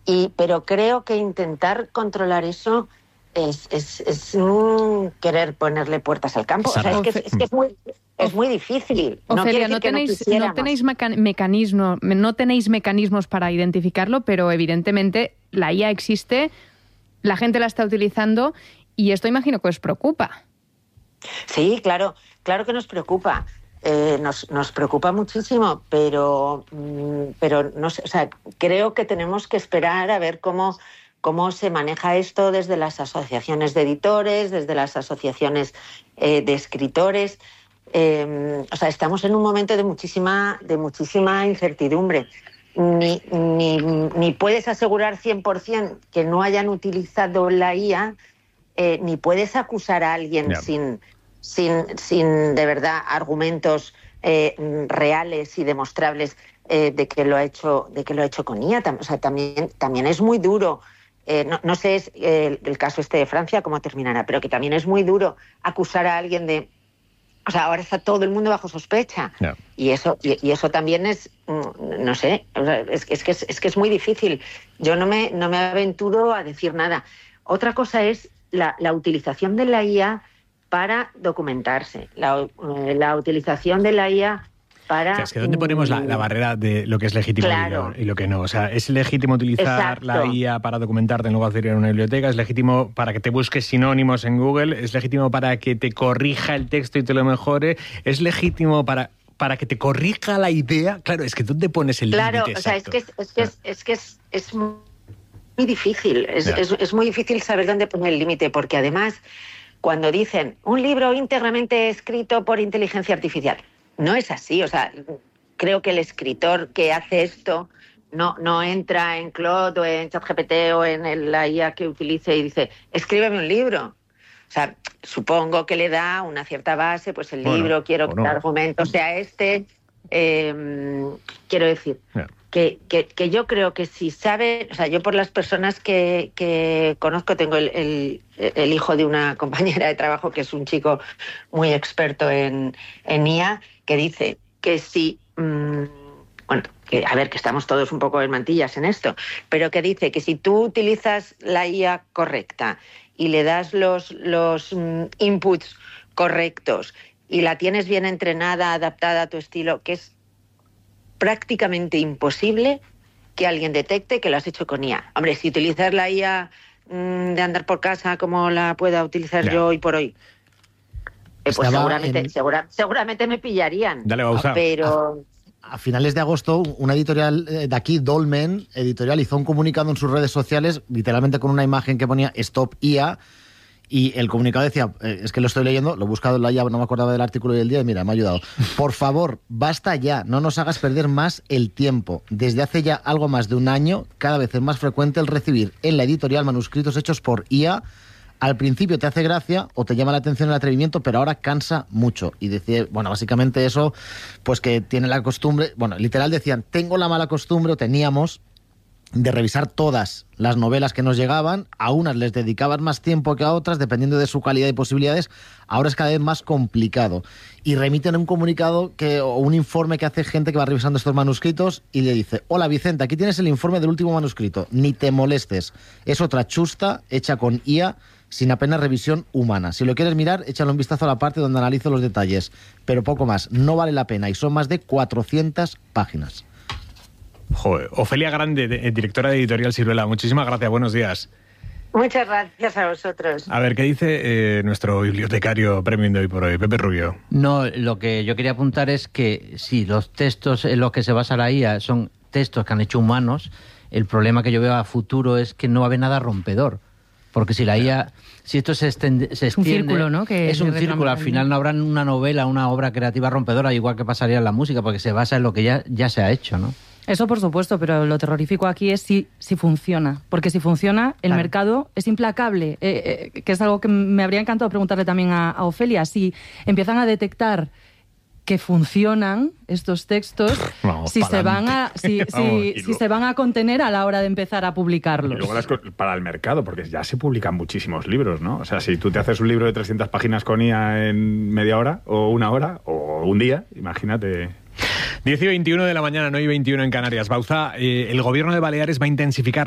Pero creo que intentar controlar eso es querer ponerle puertas al campo. Sara. O sea, es muy difícil. Ofelia, no tenéis mecanismos para identificarlo, pero evidentemente la IA existe, la gente la está utilizando y esto imagino que os preocupa. Sí, claro que nos preocupa. Nos preocupa muchísimo, pero no sé, o sea, creo que tenemos que esperar a ver cómo se maneja esto desde las asociaciones de editores, desde las asociaciones de escritores. O sea, estamos en un momento de muchísima incertidumbre. Ni puedes asegurar 100% que no hayan utilizado la IA, ni puedes acusar a alguien sin de verdad argumentos reales y demostrables de que lo ha hecho con IA. O sea, también es muy duro. No sé el caso de Francia cómo terminará, pero que también es muy duro acusar a alguien de... O sea, ahora está todo el mundo bajo sospecha. Yeah. Y eso también es, no sé, es que es muy difícil. Yo no me aventuro a decir nada. Otra cosa es la utilización de la IA para documentarse, la utilización de la IA para... O sea, es que ¿dónde ponemos la barrera de lo que es legítimo y lo que no? O sea, ¿es legítimo utilizar la IA para documentarte en lugar de ir a una biblioteca? ¿Es legítimo para que te busques sinónimos en Google? ¿Es legítimo para que te corrija el texto y te lo mejore? ¿Es legítimo para que te corrija la idea? Claro, es que ¿dónde pones el límite exacto? Claro, o sea, es muy difícil. Es muy difícil saber dónde poner el límite, porque además, cuando dicen un libro íntegramente escrito por inteligencia artificial, no es así. O sea, creo que el escritor que hace esto no entra en Claude o en ChatGPT o en la IA que utilice y dice, escríbeme un libro. O sea, supongo que le da una cierta base, pues el libro, quiero que el argumento sea este. Quiero decir que yo creo que si sabe... O sea, yo por las personas que conozco, tengo el hijo de una compañera de trabajo que es un chico muy experto en IA, que dice que si... que estamos todos un poco en mantillas en esto, pero que dice que si tú utilizas la IA correcta y le das los inputs correctos y la tienes bien entrenada, adaptada a tu estilo, que es prácticamente imposible que alguien detecte que lo has hecho con IA. Hombre, si utilizas la IA de andar por casa como la pueda utilizar yo hoy por hoy, pues seguramente me pillarían. Dale, Bauza. Pero... A finales de agosto, una editorial de aquí, Dolmen Editorial, hizo un comunicado en sus redes sociales, literalmente con una imagen que ponía Stop IA, y el comunicado decía, es que lo estoy leyendo, lo he buscado en la IA, no me acordaba del artículo y el día, y mira, me ha ayudado. Por favor, basta ya, no nos hagas perder más el tiempo. Desde hace ya algo más de un año, cada vez es más frecuente el recibir en la editorial manuscritos hechos por IA. Al principio te hace gracia o te llama la atención el atrevimiento, pero ahora cansa mucho. Y decía, básicamente eso, pues que tiene la costumbre, literal decían, tengo la mala costumbre, o teníamos, de revisar todas las novelas que nos llegaban. A unas les dedicaban más tiempo que a otras, dependiendo de su calidad y posibilidades. Ahora es cada vez más complicado. Y remiten un comunicado o un informe que hace gente que va revisando estos manuscritos y le dice, hola Vicente, aquí tienes el informe del último manuscrito, ni te molestes. Es otra chusta hecha con IA, sin apenas revisión humana. Si lo quieres mirar, échale un vistazo a la parte donde analizo los detalles. Pero poco más, no vale la pena. Y son más de 400 páginas. Joder. Ofelia Grande, directora de Editorial Siruela. Muchísimas gracias, buenos días. Muchas gracias a vosotros. A ver, ¿qué dice nuestro bibliotecario premium de hoy por hoy, Pepe Rubio? No, lo que yo quería apuntar es que si los textos en los que se basa la IA son textos que han hecho humanos, el problema que yo veo a futuro es que no va a haber nada rompedor. Porque si la IA, si esto se extiende... Es un círculo, ¿no? Es un círculo, al final no habrá una novela, una obra creativa rompedora, igual que pasaría en la música, porque se basa en lo que ya se ha hecho, ¿no? Eso por supuesto, pero lo terrorífico aquí es si funciona. Porque si funciona, el mercado es implacable. Que es algo que me habría encantado preguntarle también a Ofelia. Si empiezan a detectar que funcionan estos textos, si se van a contener a la hora de empezar a publicarlos. Y luego para el mercado, porque ya se publican muchísimos libros, ¿no? O sea, si tú te haces un libro de 300 páginas con IA en media hora, o una hora, o un día, imagínate... 10:21 de la mañana, 9:21 en Canarias. Bauza, el gobierno de Baleares va a intensificar